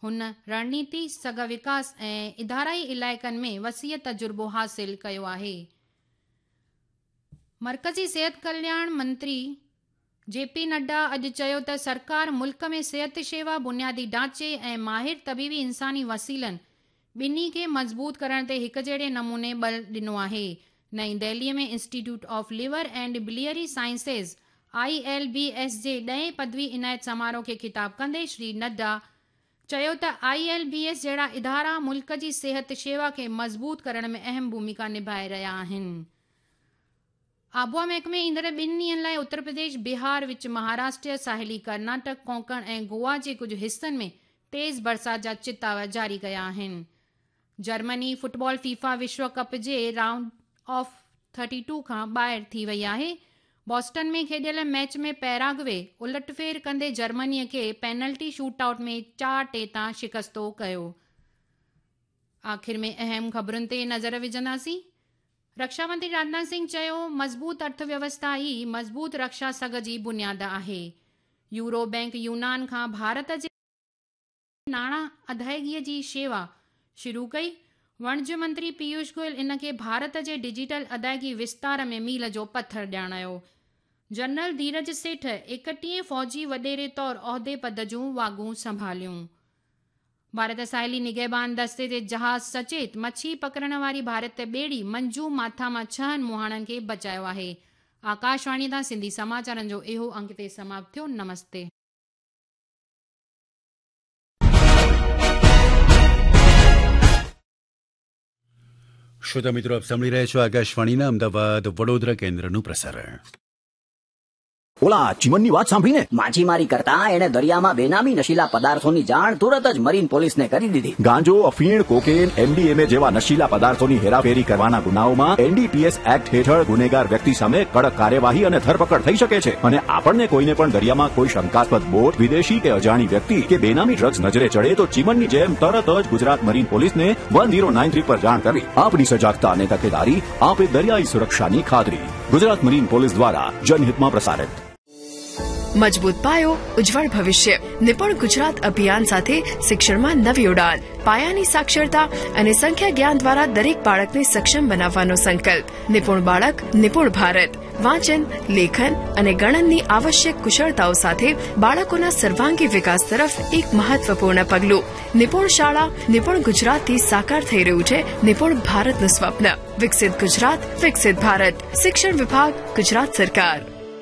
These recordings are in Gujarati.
हुन रणनीति सघ विकास ऐं इदाराई इलाइक़नि में वसीअ तजुर्बो हासिल कयो आहे। मर्कज़ी सिहत कल्याण मंत्री JP नड्डा अॼु चयो त सरकार मुल्क में सिहत शेवा बुनियादी ढांचे ऐं माहिर तबीबी इंसानी वसीलनि ॿिन्ही खे मज़बूत करण ते हिक जहिड़े नमूने बल ॾिनो आहे। नई दिल्लीअ में institute of liver and biliary sciences ILBS जे 10 पदवी इनायत समारोह खे ख़िताब कंदे श्री नड्डा चयो त ILBS जहिड़ा इदारा मुल्क जी सिहत शेवा खे मज़बूत करण में अहम भूमिका निभाए रहिया आहिनि। आबुआ महकमे ईंदड़ 2 ॾींहनि लाइ उत्तर प्रदेश, बिहार, विच महाराष्ट्र, साहेली कर्नाटक, कोंकण ऐं गोवा जे कुझु हिस्सनि में तेज़ बरसात जा चितावर जारी कया आहिनि। जर्मनी फुटबॉल फीफा विश्व कप जे राउंड ऑफ 32 खां ॿाहिरि थी वई आहे। बॉस्टन में खेॾियल मैच में पैराग्वे उलटफेर कंदे जर्मनीअ खे पेनल्टी शूटआउट में 4-3 तां शिकस्तो कयो। आख़िर में अहम ख़बरुनि ते नज़र विझंदासीं। रक्षा मंत्री राजनाथ सिंह चयो, मज़बूत अर्थव्यवस्था ई मज़बूत रक्षा सघ जी बुनियाद आहे। यूरो बैंक यूनान खां भारत जे नाणां अदायगीअ जी शेवा शुरू कई। वाणिज्य मंत्री पीयूष गोयल इन खे भारत जे डिजिटल अदायगी विस्तार में मील जो पत्थर ॼाणायो। जनरल धीरज सेठ 31 फौजी वॾेरे तौर उहिदे पद जूं वागूं संभालियूं। भारत साहेली निगहबान दस्ते जे जहाज़ सचेत मच्छी पकड़ण वारी भारत ॿेड़ी मंजू माथा मां 6 मुहाणनि खे बचायो आहे। आकाशवाणी तां सिंधी समाचारनि जो इहो अंक ते समाप्त थियो। नमस्ते। શ્રોતા મિત્રો, આપ સાંભળી રહ્યા છો આકાશવાણીના અમદાવાદ વડોદરા કેન્દ્રનું પ્રસારણ। ઓલા ચીમનની વાત સાંભળીને માછીમારી કરતા એને દરિયામાં બેનામી નશીલા પદાર્થોની જાણ તુરત જ મરીન પોલીસને કરી દીધી। ગાંજો, અફીણ, કોકેન, MDMA જેવા નશીલા પદાર્થોની હેરાફેરી કરવાના ગુનાઓમાં NDPS એક્ટ હેઠળ ગુનેગાર વ્યક્તિ સામે કડક કાર્યવાહી અને ધરપકડ થઈ શકે છે અને આપણને કોઈને પણ દરિયામાં કોઈ શંકાસ્પદ બોટ, વિદેશી કે અજાણી વ્યક્તિ કે બેનામી ડ્રગ્સ નજરે ચડે તો ચીમનની જેમ તરત જ ગુજરાત મરીન પોલીસને 1093 પર જાણ કરવી। આપની સજાગતા અને તકેદારી આપે દરિયાઈ સુરક્ષાની ખાતરી। ગુજરાત મરીન પોલીસ દ્વારા જનહિતમાં પ્રસારિત। મજબૂત પાયો, ઉજ્જવળ ભવિષ્ય। નિપુણ ગુજરાત અભિયાન સાથે શિક્ષણમાં નવી ઉડાન। પાયાની સાક્ષરતા અને સંખ્યા જ્ઞાન દ્વારા દરેક બાળકને સક્ષમ બનાવવાનો સંકલ્પ। નિપુણ બાળક, નિપુણ ભારત। વાંચન, લેખન અને ગણનની આવશ્યક કુશળતાઓ સાથે બાળકોના સર્વાંગી વિકાસ તરફ એક મહત્વપૂર્ણ પગલું। નિપુણ શાળા, નિપુણ ગુજરાતથી સાકાર થઈ રહ્યું છે નિપુણ ભારતનું સ્વપ્ન। વિકસિત ગુજરાત, વિકસિત ભારત। શિક્ષણ વિભાગ, ગુજરાત સરકાર।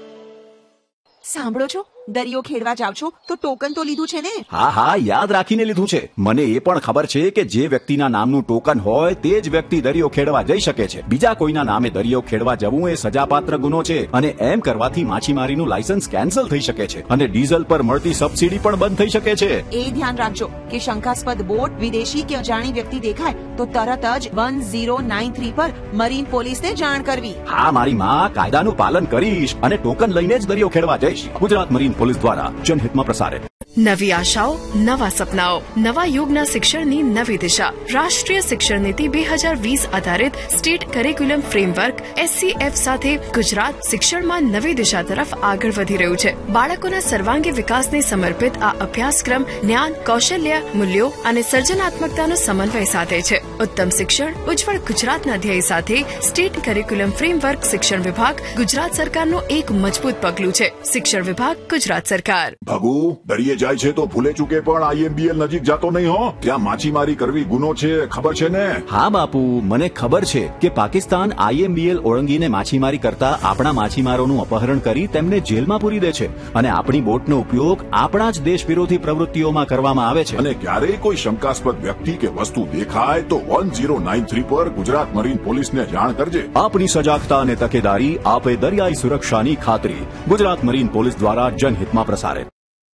સાંભળો છો, દરિયો ખેડવા જાવ છો તો ટોકન તો લીધું છે ને? હા હા, યાદ રાખીને લીધું છે। મને એ પણ ખબર છે કે જે વ્યક્તિના નામનું ટોકન હોય તે જ વ્યક્તિ દરિયો ખેડવા જઈ શકે છે। બીજા કોઈના નામે દરિયો ખેડવા જવું એ સજાપાત્ર ગુનો છે અને એમ કરવાથી માછીમારીનું લાયસન્સ કેન્સલ થઈ શકે છે અને ડીઝલ પર મળતી સબસિડી પણ બંધ થઈ શકે છે। એ ધ્યાન રાખજો કે શંકાસ્પદ બોટ, વિદેશી કે અજાણી વ્યક્તિ દેખાય તો તરત જ 1093 પર મરીન પોલીસને જાણ કરવી। હા મારી માં, કાયદાનું પાલન કરીશ અને ટોકન લઈને જ દરિયો ખેડવા જઈશ। ગુજરાત મરીન પોલીસ દ્વારા જનહિતમાં પ્રસારિત। નવી આશાઓ, નવા સપનાઓ, નવા યુગના શિક્ષણની નવી દિશા। રાષ્ટ્રીય શિક્ષણ નીતિ 2020 આધારિત સ્ટેટ કરિક્યુલમ ફ્રેમવર્ક SCF સાથે ગુજરાત શિક્ષણમાં નવી દિશા તરફ આગળ વધી રહ્યું છે। બાળકોના સર્વાંગી વિકાસને સમર્પિત આ અભ્યાસક્રમ જ્ઞાન, કૌશલ્ય, મૂલ્યો અને સર્જનાત્મકતાનો સમન્વય સાધે છે। ઉત્તમ શિક્ષણ, ઉજ્જવળ ગુજરાતના ધ્યેય સાથે સ્ટેટ કરિક્યુલમ ફ્રેમવર્ક શિક્ષણ વિભાગ ગુજરાત સરકારનું એક મજબૂત પગલું છે। શિક્ષણ વિભાગ, ગુજરાત સરકાર। ભગુ, દરિયે જાય છે તો ભૂલે ચૂકે પણ IMBL નજીક જાતો નહીં હો। ત્યાં માછીમારી કરવી ગુનો છે, ખબર છે ને? હા બાપુ, મને ખબર છે કે પાકિસ્તાન IMBL ઓળંગીને માછીમારી કરતા આપણા માછીમારોનું અપહરણ કરી તેમને જેલમાં પૂરી દે છે અને આપણી બોટનો ઉપયોગ આપણા જ દેશ વિરોધી પ્રવૃત્તિઓમાં કરવામાં આવે છે। અને ક્યારેય કોઈ શંકાસ્પદ વ્યક્તિ કે વસ્તુ દેખાય તો 1093 પર ગુજરાત મરીન પોલીસને જાણ કરજે। આપની સજાગતા અને તકેદારી આપે દરિયાઈ સુરક્ષાની ખાતરી। ગુજરાત મરીન પોલીસ દ્વારા જનહિતમાં પ્રસારિત।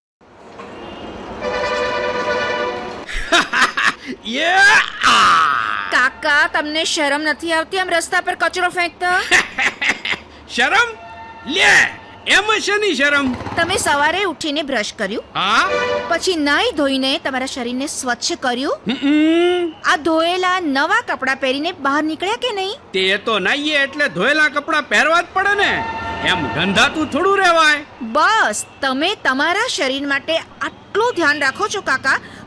કાકા, તમને શરમ નથી આવતી આમ રસ્તા પર કચરો ફેંકતા? શરમ લે, એમાં શેની શરમ? તમે સવારે ઉઠીને બ્રશ કર્યું? હા। પછી નાઈ ધોઈને તમારા શરીરને સ્વચ્છ કર્યું? આ ધોયેલા નવા કપડાં પહેરીને બહાર નીકળ્યા કે નહીં? તે તો નાઈએ એટલે ધોયેલા કપડાં પહેરવા જ પડે ને, એમ ગંધાતું થોડું રહેવાય। બસ તમે તમારા શરીર માટે આટલું ધ્યાન રાખો છો કાકા,